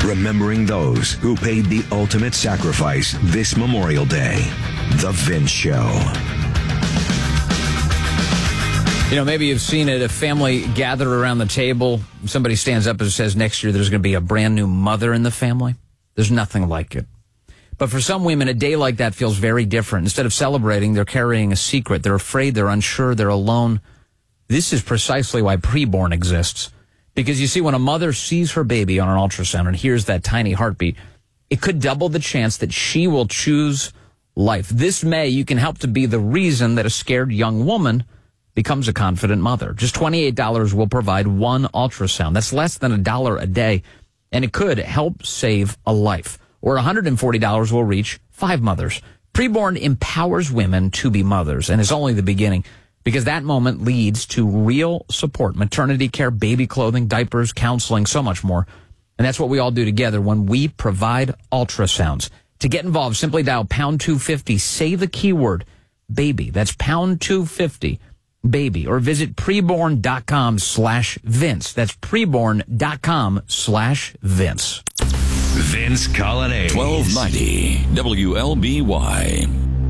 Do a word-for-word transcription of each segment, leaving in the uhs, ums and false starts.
remembering those who paid the ultimate sacrifice this Memorial Day. The Vince Show. You know, maybe you've seen it, a family gathered around the table. Somebody stands up and says next year there's going to be a brand new mother in the family. There's nothing like it. But for some women, a day like that feels very different. Instead of celebrating, they're carrying a secret. They're afraid, they're unsure, they're alone. This is precisely why preborn exists. Because you see, when a mother sees her baby on an ultrasound and hears that tiny heartbeat, it could double the chance that she will choose life. This May, you can help to be the reason that a scared young woman becomes a confident mother. Just twenty-eight dollars will provide one ultrasound. That's less than a dollar a day, and it could help save a life. Or one hundred forty dollars will reach five mothers. Preborn empowers women to be mothers, and it's only the beginning, because that moment leads to real support, maternity care, baby clothing, diapers, counseling, so much more. And that's what we all do together when we provide ultrasounds. To get involved, simply dial pound two fifty, say the keyword baby. That's pound two fifty, baby. Or visit preborn.com slash Vince. That's preborn.com slash Vince. Vince Coglianese. twelve ninety W L B Y.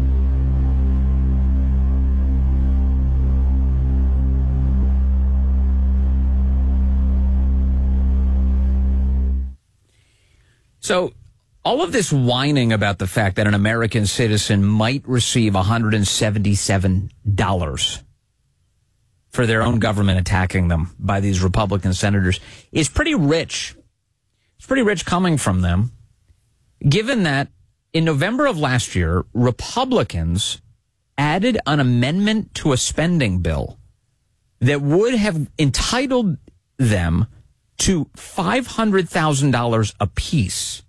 So all of this whining about the fact that an American citizen might receive one hundred seventy-seven dollars for their own government attacking them by these Republican senators is pretty rich. It's pretty rich coming from them, given that in November of last year, Republicans added an amendment to a spending bill that would have entitled them to five hundred thousand dollars apiece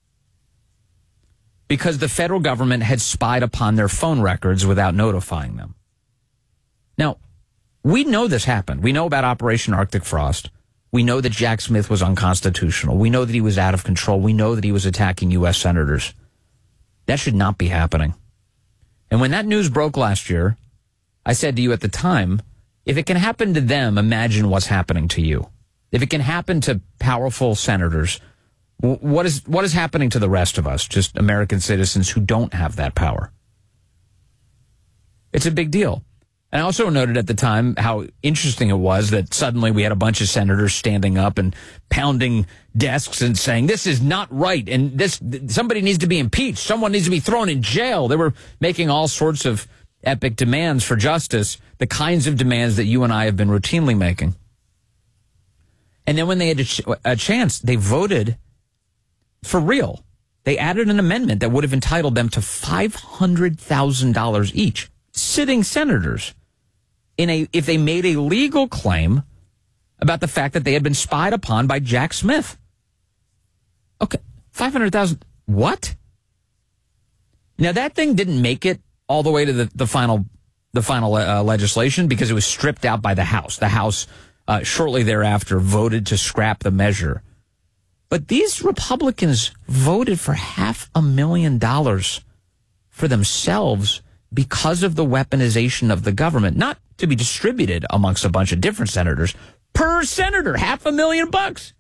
because the federal government had spied upon their phone records without notifying them. Now, we know this happened. We know about Operation Arctic Frost. We know that Jack Smith was unconstitutional. We know that he was out of control. We know that he was attacking U S senators. That should not be happening. And when that news broke last year, I said to you at the time, if it can happen to them, imagine what's happening to you. If it can happen to powerful senators, what is what is happening to the rest of us, just American citizens who don't have that power? It's a big deal. And I also noted at the time how interesting it was that suddenly we had a bunch of senators standing up and pounding desks and saying, this is not right, and this somebody needs to be impeached. Someone needs to be thrown in jail. They were making all sorts of epic demands for justice, the kinds of demands that you and I have been routinely making. And then when they had a, ch- a chance, they voted for real. They added an amendment that would have entitled them to five hundred thousand dollars each, sitting senators, in a if they made a legal claim about the fact that they had been spied upon by Jack Smith. Okay, five hundred thousand dollars. What? Now, that thing didn't make it all the way to the, the final the final uh, legislation because it was stripped out by the House. The House, uh, shortly thereafter, voted to scrap the measure. But these Republicans voted for half a million dollars for themselves because of the weaponization of the government, not to be distributed amongst a bunch of different senators. Per senator, half a million bucks.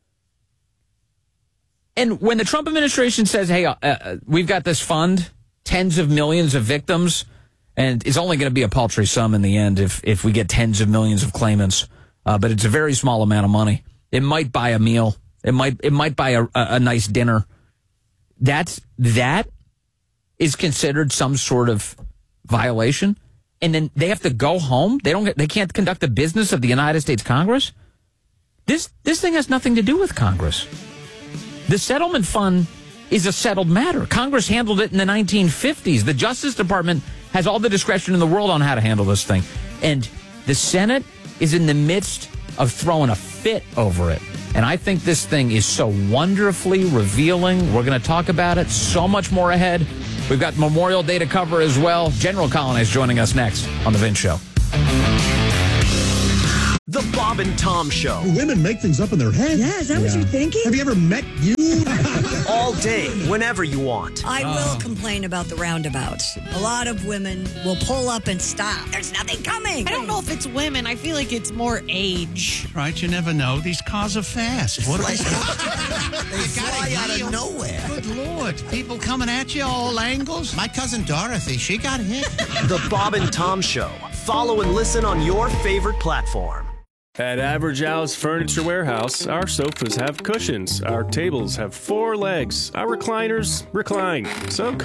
And when the Trump administration says, hey, uh, uh, we've got this fund, tens of millions of victims, and it's only going to be a paltry sum in the end if, if we get tens of millions of claimants, uh, but it's a very small amount of money. It might buy a meal. It might it might buy a, a, a nice dinner. That's that is considered some sort of violation, and then they have to go home. They don't. They can't conduct the business of the United States Congress. This this thing has nothing to do with Congress. The settlement fund is a settled matter. Congress handled it in the nineteen fifties. The Justice Department has all the discretion in the world on how to handle this thing, and the Senate is in the midst of throwing a fit over it. And I think this thing is so wonderfully revealing. We're going to talk about it. So much more ahead. We've got Memorial Day to cover as well. General Coglianese joining us next on The Vince Show. The Bob and Tom Show. Women make things up in their head. Yeah, is that yeah. what you're thinking? Have you ever met you? All day, whenever you want. I will complain about the roundabouts. A lot of women will pull up and stop. There's nothing coming. I don't know if it's women. I feel like it's more age. Right, you never know. These cars are fast. What are we... They fly out of nowhere. Good Lord. People coming at you all angles. My cousin Dorothy, she got hit. The Bob and Tom Show. Follow and listen on your favorite platform. At Average Al's Furniture Warehouse, our sofas have cushions, our tables have four legs, our recliners recline. So